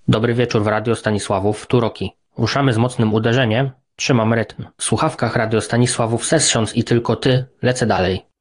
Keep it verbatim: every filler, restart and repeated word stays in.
Dobry wieczór w Radio Stanisławów, tu Roki. Ruszamy z mocnym uderzeniem, trzymam rytm. W słuchawkach Radio Stanisławów Sessions i tylko ty, lecę dalej.